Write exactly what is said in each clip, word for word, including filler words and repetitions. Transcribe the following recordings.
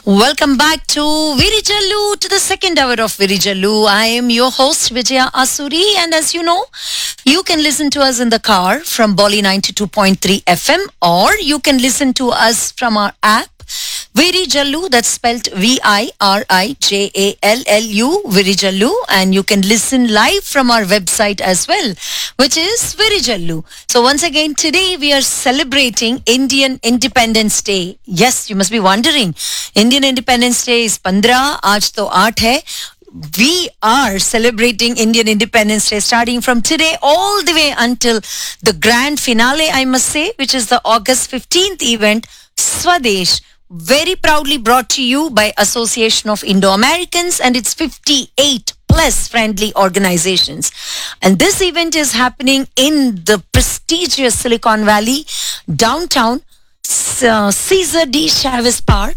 Welcome back to Virijallu, to the second hour of Virijallu. I am your host Vijaya Asuri, and as you know, you can listen to us in the car from Bolly ninety-two point three F M, or you can listen to us from our app Virijallu, that's spelled V I R I J A L L U, Virijallu, and you can listen live from our website as well, which is Virijallu. So once again, today we are celebrating Indian Independence Day. Yes, you must be wondering, Indian Independence Day is fifteen, aaj to eight hai. We are celebrating Indian Independence Day starting from today all the way until the grand finale, I must say, which is the August fifteenth event, Swadesh. Very proudly brought to you by Association of Indo-Americans and its fifty-eight plus friendly organizations. And this event is happening in the prestigious Silicon Valley, downtown uh, Cesar D. Chavez Park,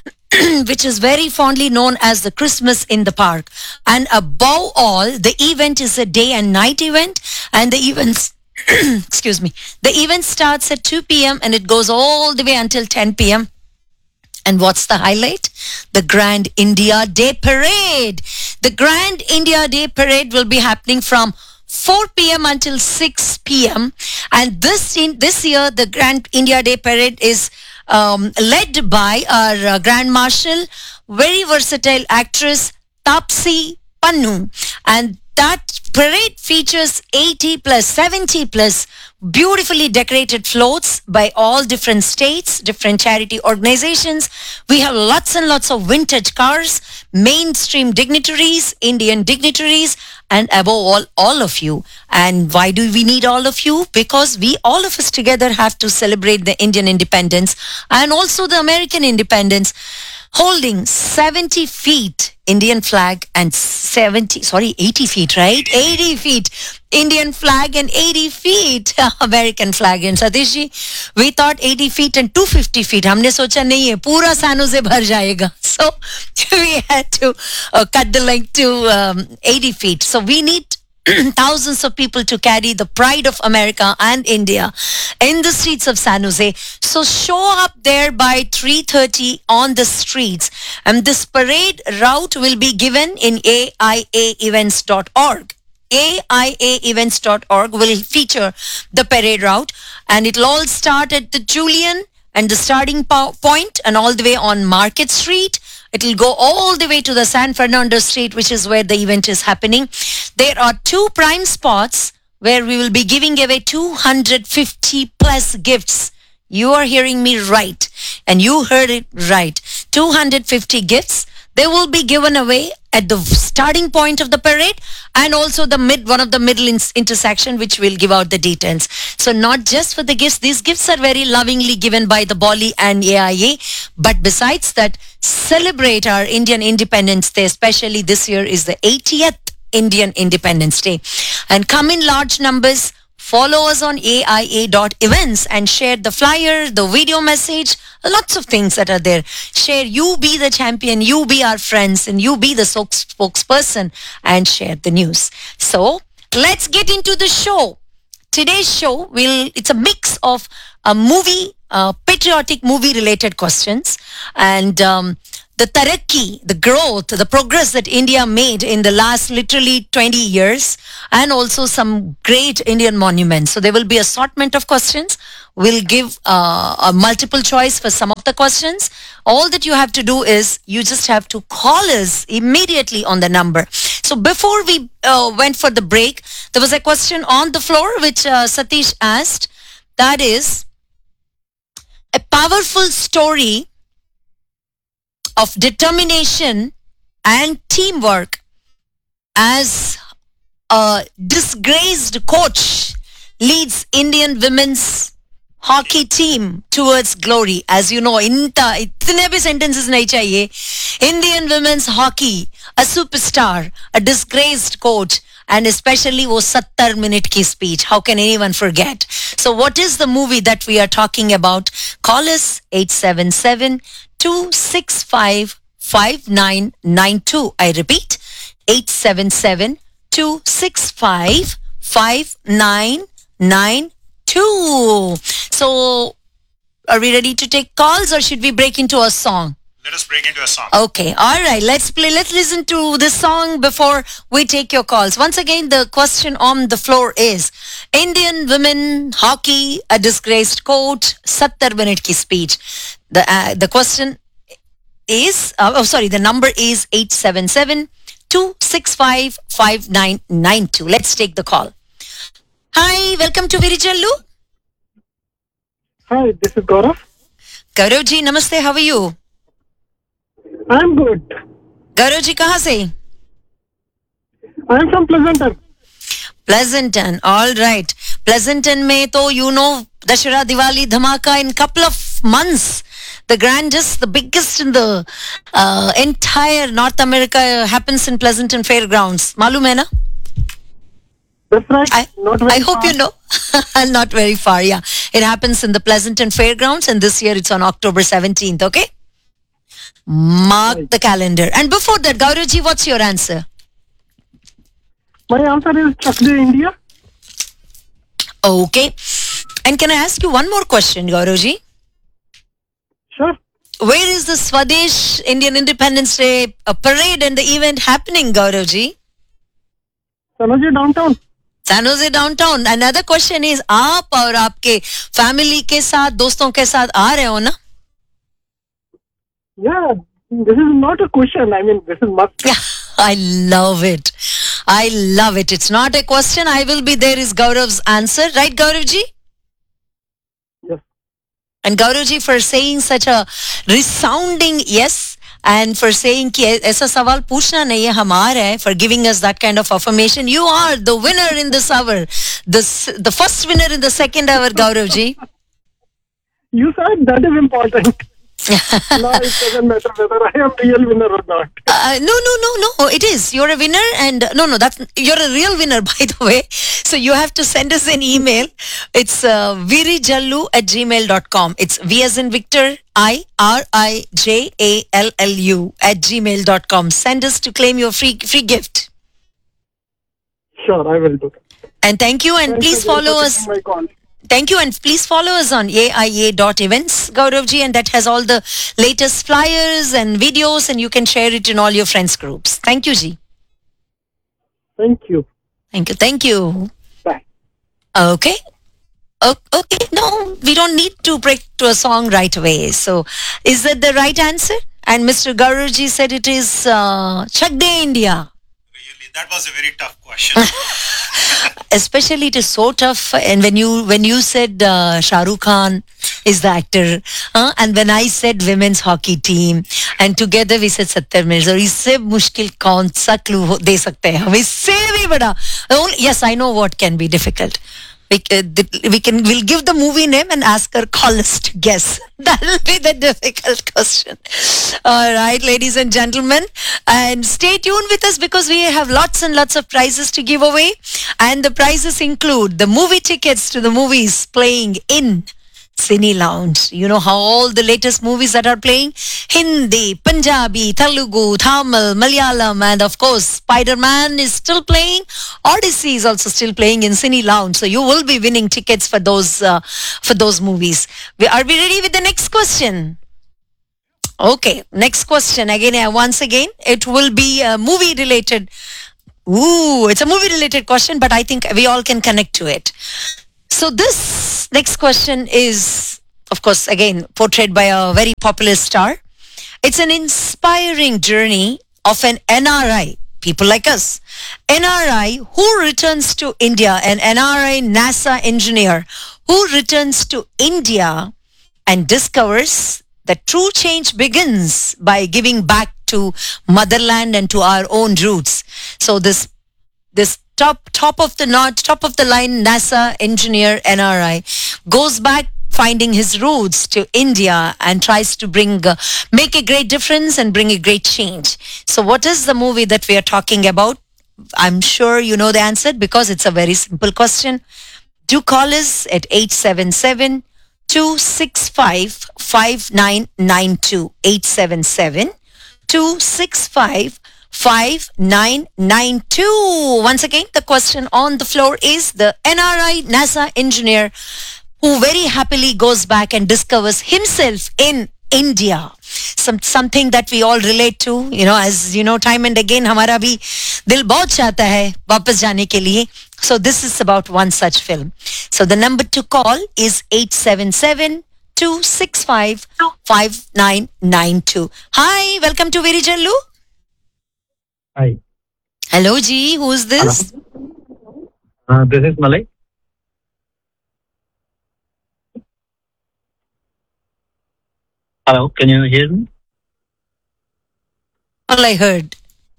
which is very fondly known as the Christmas in the Park. And above all, the event is a day and night event, and the events excuse me, the event starts at two p.m. and it goes all the way until ten p.m. And what's the highlight? The Grand India Day Parade. The Grand India Day Parade will be happening from four p.m. until six p.m. And this in, this year, the Grand India Day Parade is um, led by our uh, Grand Marshal, very versatile actress, Taapsee Pannu. And that parade features eighty plus, seventy plus beautifully decorated floats by all different states, different charity organizations. We have lots and lots of vintage cars, mainstream dignitaries, Indian dignitaries, and above all, all of you. And why do we need all of you? Because we, all of us together, have to celebrate the Indian independence and also the American independence, holding seventy feet Indian flag and seventy, sorry, eighty feet, right? eighty feet Indian flag and eighty feet American flag. And Satish ji, we thought eighty feet and two hundred fifty feet. हमने सोचा नहीं है, पूरा San Jose भर जाएगा. So we had to uh, cut the length to um, eighty feet. So we need thousands of people to carry the pride of America and India in the streets of San Jose. So show up there by three thirty on the streets. And this parade route will be given in A I A events dot org. A I A events dot org will feature the parade route, and it'll all start at the Julian and the starting po- point and all the way on Market Street. It'll go all the way to the San Fernando Street, which is where the event is happening. There are two prime spots where we will be giving away two hundred fifty plus gifts. You are hearing me right, and you heard it right. two hundred fifty gifts. They will be given away at the starting point of the parade and also the mid one of the middle in- intersection, which will give out the details. So not just for the gifts, these gifts are very lovingly given by the Bolly and A I A, but besides that, celebrate our Indian Independence Day, especially this year is the eightieth Indian Independence Day. And come in large numbers. Follow us on A I A dot events and share the flyer, the video message, lots of things that are there. Share, you be the champion, you be our friends, and you be the spokesperson, and share the news. So let's get into the show. Today's show will, it's a mix of a movie, uh, patriotic movie related questions, and um, the tarakki, the growth, the progress that India made in the last literally twenty years, and also some great Indian monuments. So there will be assortment of questions. We'll give uh, a multiple choice for some of the questions. All that you have to do is you just have to call us immediately on the number. So before we uh, went for the break, there was a question on the floor which uh, Satish asked. That is a powerful story of determination and teamwork as a disgraced coach leads Indian women's hockey team towards glory. As you know, inta itne bhi sentences nahi chahiye. Indian women's hockey, a superstar, a disgraced coach, and especially wo seventy minute ki speech. How can anyone forget? So what is the movie that we are talking about? Call us eight seven seven, two six five, five nine nine two. I repeat, eight seven seven, two six five, five nine nine two. So are we ready to take calls, or should we break into a song? Let us break into a song. Okay, all right. Let's play. Let's listen to this song before we take your calls. Once again, the question on the floor is: Indian women hockey, a disgraced coach, seventy minute ki speech. The uh, the question is, uh, oh sorry, the number is eight seven seven, two six five, five nine nine two. Let's take the call. Hi, welcome to Virijallu. Hi, this is Gaurav. Gaurav ji, namaste. How are you? I'm good. Gaurav ji, kahan se? I'm from Pleasanton. Pleasanton, all right. Pleasanton mein to, you know, Dashera Diwali Dhamaka in couple of months. The grandest, the biggest in the uh, entire North America happens in Pleasanton Fairgrounds. Malum hai na? That's right. I, Not very I hope far. you know. Not very far, yeah. It happens in the Pleasanton Fairgrounds, and this year it's on October seventeenth, okay? Mark Right. the calendar. And before that, Gaurav ji, what's your answer? My answer is Chakde, India. Okay. And can I ask you one more question, Gaurav ji? Sure. Where is the Swadesh Indian Independence Day uh, parade and the event happening, Gaurav ji? Sanoji downtown. San Jose downtown. Another question is, आप और आपके family के साथ, दोस्तों के साथ आ रहे हो ना? Yeah, this is not a question. I mean, this is must. Yeah, I love it. I love it. It's not a question. I will be there is Gaurav's answer. Right, Gaurav ji? Yes. And Gaurav ji, for saying such a resounding yes, and for saying कि ऐसा सवाल पूछना नहीं है हमारा है, for giving us that kind of affirmation. You are the winner in this hour. The, s- the first winner in the second hour, Gaurav ji. You said that is important. No, it doesn't matter whether I am real winner or not. Uh, no, no, no, no. It is. You're a winner, and no, no. That's you're a real winner, by the way. So you have to send us an email. It's uh, virijallu at gmail dot com. It's V as in Victor, I R I J A L L U at gmail dot com. Send us to claim your free free gift. Sure, I will do that. And thank you, and Thanks please again follow for us. taking my call. Thank you, and please follow us on A I A dot events, Gaurav ji, and that has all the latest flyers and videos, and you can share it in all your friends groups. Thank you, ji. Thank you. Thank you. Thank you. Bye. Okay. O- Okay. No, we don't need to break to a song right away. So, is that the right answer? And Mister Gaurav said it is uh, Chak De India. Really, that was a very tough question. Especially it is so tough. And when you when you said uh, Shah Rukh Khan is the actor, uh, and when I said women's hockey team, and together we said Sattar Mirza, इससे मुश्किल कौन सा clue हो- दे सकते हैं हम इससे भी बड़ा. Only- Yes, I know what can be difficult. We, uh, th- we can we'll give the movie name and ask our callers to guess. That'll be the difficult question. All right, ladies and gentlemen, and stay tuned with us because we have lots and lots of prizes to give away, and the prizes include the movie tickets to the movies playing in Cine Lounge. You know how all the latest movies that are playing: Hindi, Punjabi, Telugu, Tamil, Malayalam, and of course, Spider-Man is still playing. Odyssey is also still playing in Cine Lounge. So you will be winning tickets for those uh, for those movies. We, are we ready with the next question? Okay, next question. Again, uh, once again, it will be a movie related. Ooh, it's a movie related question, but I think we all can connect to it. So this next question is, of course, again, portrayed by a very popular star. It's an inspiring journey of an N R I, people like us, N R I who returns to India, an N R I NASA engineer who returns to India and discovers that true change begins by giving back to motherland and to our own roots. So this this top top of the notch, top of the line NASA engineer N R I goes back finding his roots to India and tries to bring uh, make a great difference and bring a great change. So what is the movie that we are talking about? I'm sure you know the answer because it's a very simple question. Do call us at eight seven seven, two six five, five nine nine two. eight seven seven, two six five, five nine nine two. Once again, the question on the floor is the N R I NASA engineer who very happily goes back and discovers himself in India. some something that we all relate to. You know, as you know, time and again, हमारा भी दिल बहुत चाहता है वापस जाने के लिए. So this is about one such film. So the number to call is eight seven seven, two six five, five nine nine two. Hi, welcome to Virijallu. Hi. Hello, Ji. Who is this? Uh, this is Malay. Hello, can you hear me? All I heard.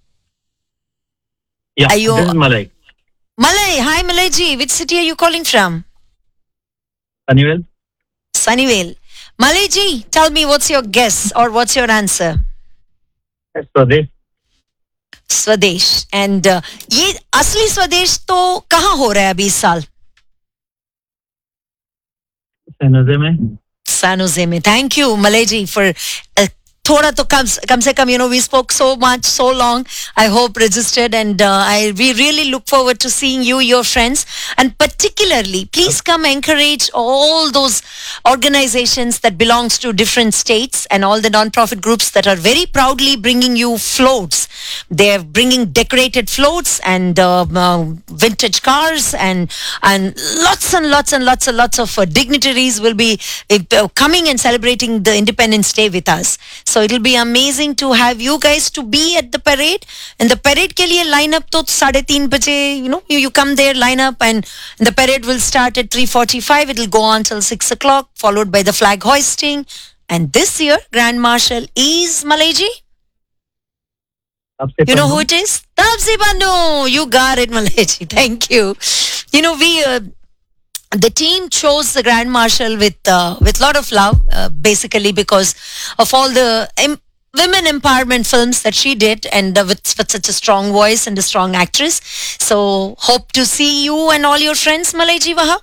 Yeah, Are you- this is Malay. Malay. Hi, Malay Ji. Which city are you calling from? Sunnyvale? Sunnyvale. Malay Ji, tell me what's your guess or what's your answer? Yes, so this स्वदेश. And uh, ये असली स्वदेश तो कहाँ हो रहा है अभी इस साल? San Jose में. San Jose में. Thank you, Malay Ji, for uh, थोड़ा तो कम कम से कम, you know, we spoke so much, so long. I hope registered, and uh, I we really look forward to seeing you, your friends, and particularly, please come encourage all those organizations that belongs to different states and all the non-profit groups that are very proudly bringing you floats. They're bringing decorated floats and uh, uh, vintage cars, and and lots and lots and lots and lots of uh, dignitaries will be uh, coming and celebrating the Independence Day with us. So it'll be amazing to have you guys to be at the parade. And the parade के लिए line up तो साढ़े तीन बजे, you know, you, you come there, line up, and the parade will start at three forty-five. It'll go on till six o'clock, followed by the flag hoisting. And this year, Grand Marshal is Malayji. You know who it is? Tapsi Pannu. You got it, Malayji. Thank you. You know, we... Uh, the team chose the Grand Marshal with uh, with lot of love, uh, basically because of all the em- women empowerment films that she did, and uh, with, with such a strong voice and a strong actress. So hope to see you and all your friends, Malayji Waha.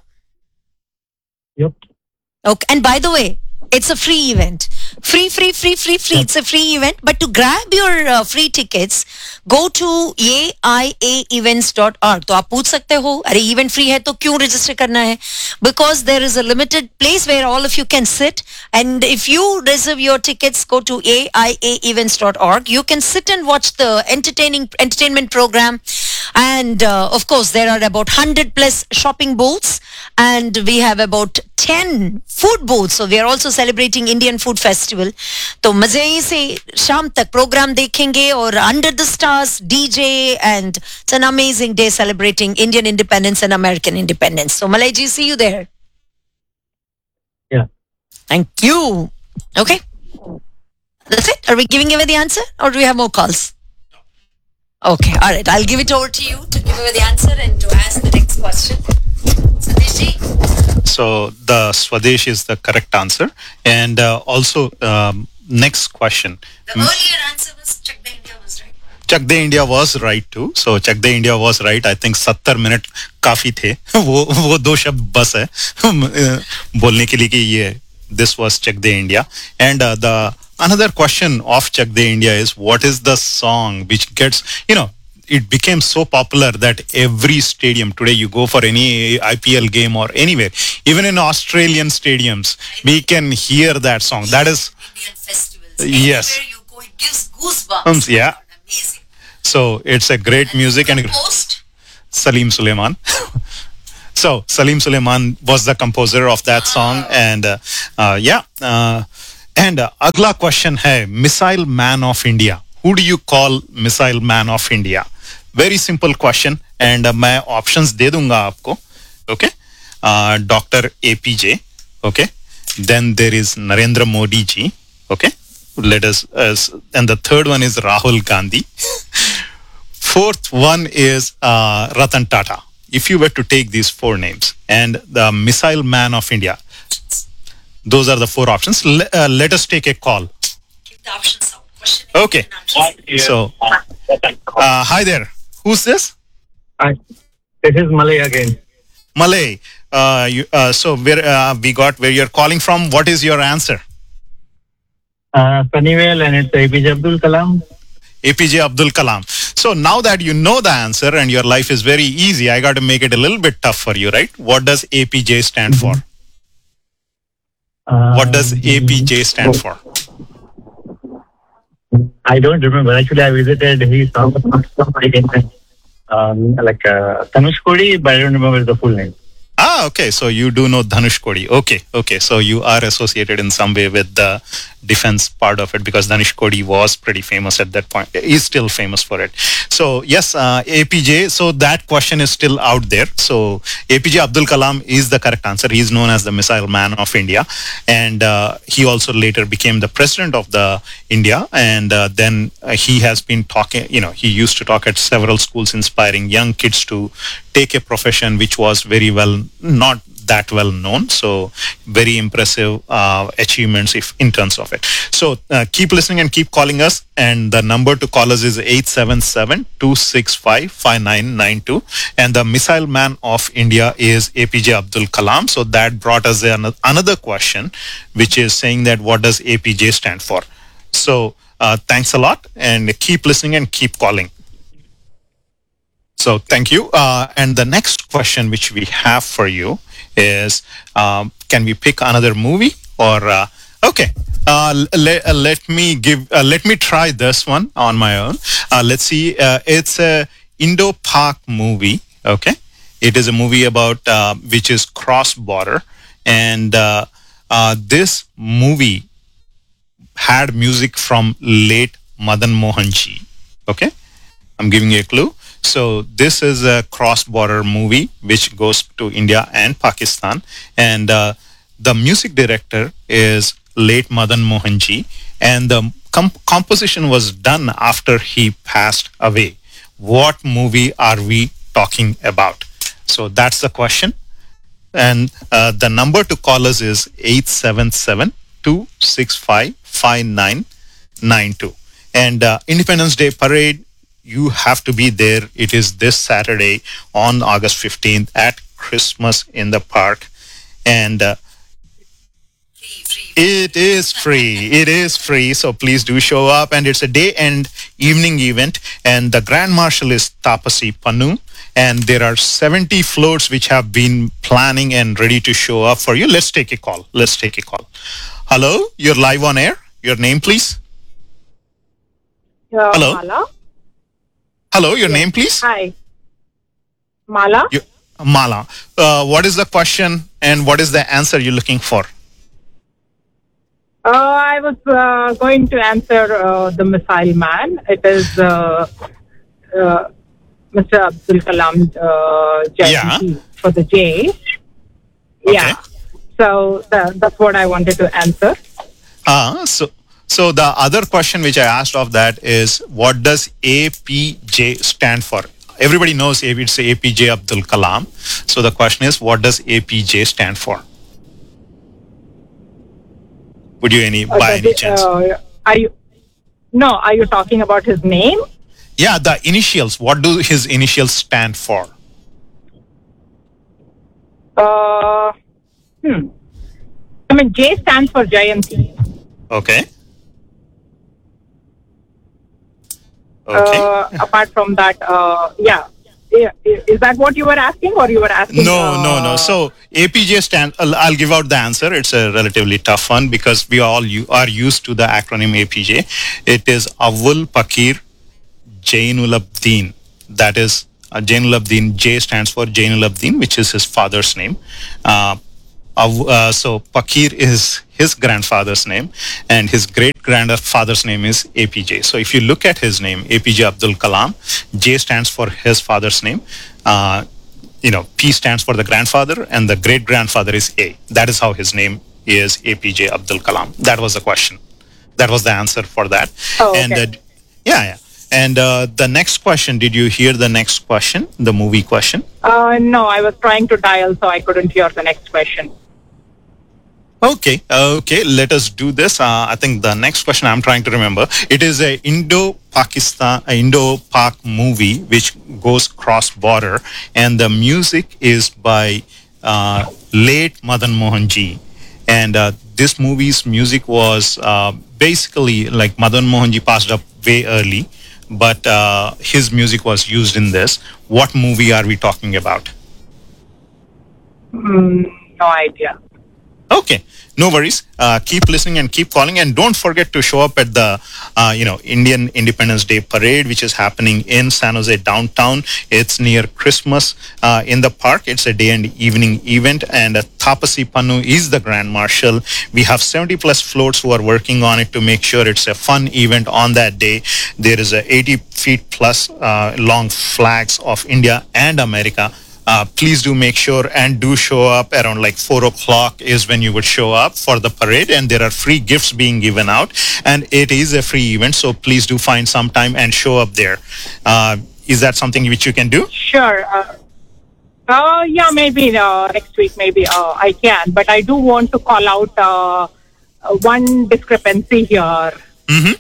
Yep. Okay, and by the way, it's a free event. Free, free, free, free, free. It's a free event. But to grab your uh, free tickets, go to a i a events dot org. तो आप पूछ सकते हो, अरे event free है तो क्यों register करना है? Because there is a limited place where all of you can sit. And if you reserve your tickets, go to a i a events dot org. You can sit and watch the entertaining entertainment program. And uh, of course, there are about one hundred plus shopping booths. And we have about ten food booths. So we are also celebrating Indian Food Festival. तो मजे से शाम तक programme देखेंगे और Under the Stars, D J, and it's an amazing day celebrating Indian independence and American independence. So Malayji, see you there. Yeah. Thank you. Okay. That's it. Are we giving away the answer or do we have more calls? Okay. All right. I'll give it over to you to give away the answer and to ask the next question. Sadeshji. So the Swadesh is the correct answer. And uh, also, um, next question. The earlier answer was Chak De India was right. Chak De India was right too. So Chak De India was right. I think seventy minute काफी थे. वो वो दो शब्द बस है बोलने के लिए कि ये this was Chak De India. And uh, the another question of Chak De India is, what is the song which gets, you know, it became so popular that every stadium today, you go for any I P L game or anywhere, even in Australian stadiums, we can hear that song. That is Indian festivals. Yes. Everywhere you go, it gives goosebumps. Um, yeah. Amazing. So it's a great music. And Post. Salim Suleiman. So Salim Suleiman was the composer of that song. And uh, uh, yeah. Uh, and uh, agla question hai, Missile Man of India. Who do you call Missile Man of India? Very simple question. And uh, मैं options दे दूंगा आपको. Okay. Uh, Doctor A P J. Okay. Then there is Narendra Modi ji. Okay. Let us, uh, and the third one is Rahul Gandhi. Fourth one is uh, Ratan Tata. If you were to take these four names, and the Missile Man of India, those are the four options. Le- uh, let us take a call. Keep the options out. Question Okay. So, uh, hi there. Who's this? Hi. This is Malay again. Malay. Uh, you, uh, so where uh, we got where you're calling from. What is your answer? Uh, Sunnyvale, and it's A P J Abdul Kalam. A P J Abdul Kalam. So now that you know the answer and your life is very easy, I got to make it a little bit tough for you, right? What does A P J stand for? Uh, What does A P J stand for? I don't remember. Actually, I visited his house like in um, like uh, Tanush Kodi, but I don't remember the full name. Ah, okay. So you do know Dhanush Kodi. Okay, okay. So you are associated in some way with the defense part of it because Dhanush Kodi was pretty famous at that point. He's still famous for it. So yes, uh, A P J. So that question is still out there. So A P J Abdul Kalam is the correct answer. He is known as the Missile Man of India, and uh, he also later became the president of the India. And uh, then uh, he has been talking. You know, he used to talk at several schools, inspiring young kids to take a profession which was very well not that well known. So very impressive uh, achievements if in terms of it. So uh, keep listening and keep calling us, and the number to call us is eight seven seven, two six five, five nine nine two, and the Missile Man of India is A P J Abdul Kalam. So that brought us an- another question, which is saying that what does A P J stand for? So uh, thanks a lot, and keep listening and keep calling. So thank you. Uh, and the next question which we have for you is, um, can we pick another movie or, uh, okay, uh, let, uh, let me give, uh, let me try this one on my own. Uh, let's see. Uh, it's a Indo-Pak movie. Okay. It is a movie about, uh, which is cross-border. And uh, uh, this movie had music from late Madan Mohanji. Okay. I'm giving you a clue. So this is a cross-border movie which goes to India and Pakistan, and uh, the music director is late Madan Mohanji, and the com- composition was done after he passed away. What movie are we talking about? So that's the question, and uh, the number to call us is eight seven seven, two six five, five nine nine two, and uh, Independence Day Parade, you have to be there. It is this Saturday on August fifteenth at Christmas in the Park. And uh, it is free. It is free. So please do show up. And it's a day and evening event. And the Grand Marshal is Tapasi Pannu. And there are seventy floats which have been planning and ready to show up for you. Let's take a call. Let's take a call. Hello, you're live on air. Your name, please. Uh, Hello. Mala. Hello, your Yes. name, please. Hi. Mala. You, Mala. Uh, what is the question and what is the answer you're looking for? Uh, I was uh, going to answer uh, the Missile Man. It is uh, uh, Mister Abdul Kalam uh, Jayanti for the J. Yeah. So tha- that's what I wanted to answer. Uh, so, so the other question which I asked of that is, what does A P J stand for? Everybody knows it's A P J Abdul Kalam. So the question is, what does A P J stand for? Would you any Uh, by does any it- chance? uh, are you? No. Are you talking about his name? Yeah, the initials. What do his initials stand for? Uh, hmm. I mean, J stands for Jayanti. Okay. Okay. Uh, apart from that, uh, yeah. Yeah, is that what you were asking, or you were asking? No, uh, no, no. So A P J stand. I'll, I'll give out the answer. It's a relatively tough one because we all u- are used to the acronym A P J. It is Awul Pakir Jainulabdin. That is uh, Jainulabdin. J stands for Jainulabdin, which is his father's name. Uh, Aw- uh, so Pakir is his grandfather's name, and his great grandfather's name is A P J. So if you look at his name, A P J Abdul Kalam, J stands for his father's name. Uh, you know, P stands for the grandfather, and the great grandfather is A. That is how his name is A P J Abdul Kalam. That was the question. That was the answer for that. Oh, okay. And uh, yeah, yeah. And uh, the next question, did you hear the next question, the movie question? Uh, no, I was trying to dial, so I couldn't hear the next question. Okay, okay, let us do this. Uh, I think the next question I'm trying to remember. It is a Indo-Pakistan, a Indo-Pak movie which goes cross-border, and the music is by uh, late Madan Mohanji. And uh, this movie's music was uh, basically like Madan Mohanji passed up way early, but uh, his music was used in this. What movie are we talking about? Mm, no idea. Okay, no worries. Uh, keep listening and keep calling, and don't forget to show up at the, uh, you know, Indian Independence Day Parade, which is happening in San Jose downtown. It's near Christmas uh, in the park. It's a day and evening event, and uh, Thapasi Pannu is the Grand Marshal. We have seventy plus floats who are working on it to make sure it's a fun event on that day. There is a eighty feet plus uh, long flags of India and America. Uh, please do make sure and do show up around like four o'clock is when you would show up for the parade, and there are free gifts being given out, and it is a free event, so please do find some time and show up there. Uh, is that something which you can do? Sure. Uh, uh, yeah, maybe uh, next week, maybe uh, I can. But I do want to call out uh, uh, one discrepancy here. Mm-hmm.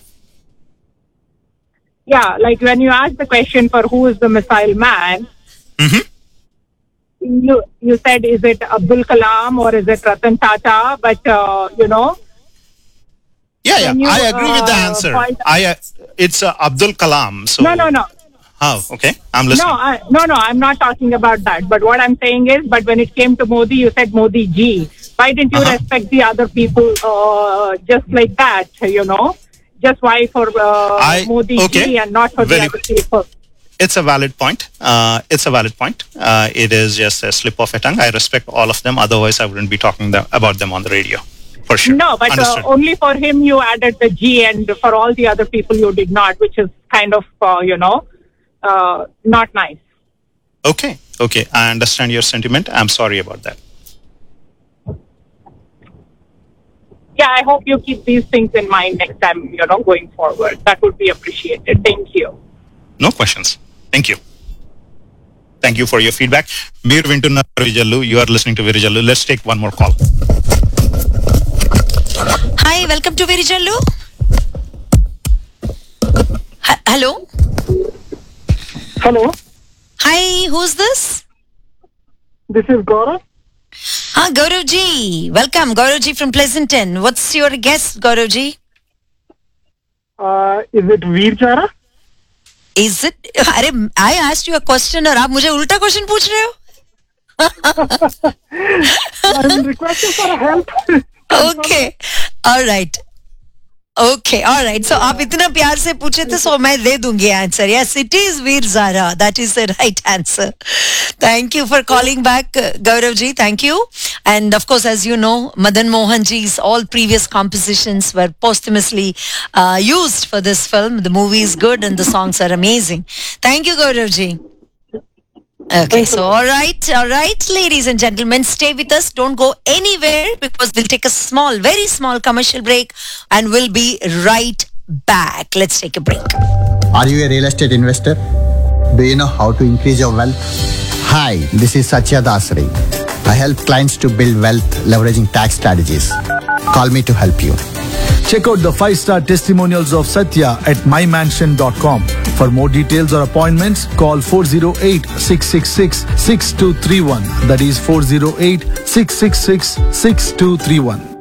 Yeah, like when you ask the question for who is the missile man, Mm-hmm. you you said, is it Abdul Kalam or is it Ratan Tata? But, uh, you know. Yeah, yeah, you, I agree with the uh, answer. point- I uh, It's uh, Abdul Kalam. So No, no, no. Oh, okay. I'm listening. No, I, no, no, I'm not talking about that. But what I'm saying is, but when it came to Modi, you said Modi ji. Why didn't you Uh-huh. respect the other people uh, just like that, you know? Just why for uh, I- Modi okay. ji and not for Very the other good. people? It's a valid point. Uh, it's a valid point. Uh, it is just a slip of a tongue. I respect all of them. Otherwise, I wouldn't be talking the, about them on the radio. For sure. No, but uh, Understood. only for him you added the G, and for all the other people you did not, which is kind of, uh, you know, uh, not nice. Okay. Okay. I understand your sentiment. I'm sorry about that. Yeah, I hope you keep these things in mind next time, you know, going forward. That would be appreciated. Thank you. No questions. Thank you. Thank you for your feedback. Meer Vintunna Virijallu. You are listening to Virijallu. Let's take one more call. Hi, welcome to Virijallu. H- Hello. Hello, Hi, who's this? this is Gaurav. Ah, Gaurav ji. Welcome, Gaurav ji from Pleasanton. What's your guess, Gaurav ji? Uh, is it Veer Chara? Is it? अरे, I asked you a question और आप मुझे उल्टा question पूछ रहे हो? I'm requesting for help. Okay, all right. Okay, all right. So आप इतना प्यार से पूछे थे, so मैं दे दूंगी answer. Yes, it is Veer Zara. That is the right answer. Thank you for calling back, uh, Gaurav ji. Thank you. And of course, as you know, Madan Mohan ji's all previous compositions were posthumously uh, used for this film. The movie is good and the songs are amazing. Thank you, Gaurav ji. Okay, so all right, all right, ladies and gentlemen, stay with us. Don't go anywhere because we'll take a small, very small commercial break and we'll be right back. Let's take a break. Are you a real estate investor? Do you know how to increase your wealth? Hi, this is Satya Dasri. I help clients to build wealth leveraging tax strategies. Call me to help you. Check out the five-star testimonials of Satya at my mansion dot com. For more details or appointments, call four oh eight, six six six, six two three one. That is four oh eight, six six six, six two three one.